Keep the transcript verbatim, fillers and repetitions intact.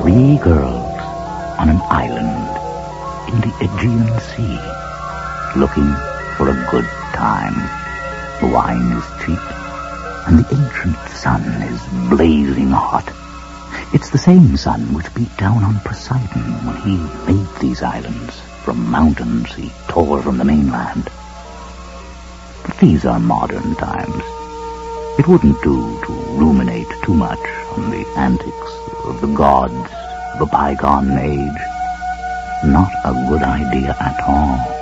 Three girls on an island in the Aegean Sea, looking for a good time. The wine is cheap, and the ancient sun is blazing hot. It's the same sun which beat down on Poseidon when he made these islands from mountains he tore from the mainland. But these are modern times. It wouldn't do to ruminate too much on the antics of the gods of a bygone age. Not a good idea at all.